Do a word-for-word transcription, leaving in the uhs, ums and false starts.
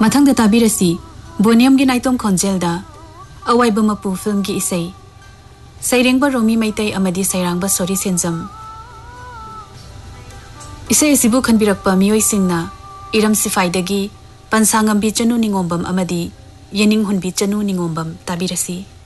मथंग ताबीरसी बोनियम की नाइतोम खोंजेलदा अवाइब मपू फिल्म की इसै सैरेंग रोमी मैतै अमदी सैरांग सोरी सेंजम इसै सिबु खनबिरक मियोई सिंगना इरम सिफाइदगी पंसांगम भी चनु निंगोंबम अमदी येनिंग हुनबी चनु निंगोंबम ताबीरसी।